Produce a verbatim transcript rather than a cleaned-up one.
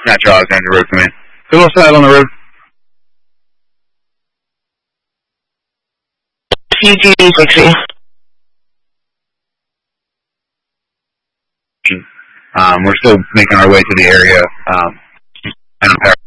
Metro Alexandria Road, come in. Good little side on the road. C G sixty. Um, we're still making our way to the area. Um, and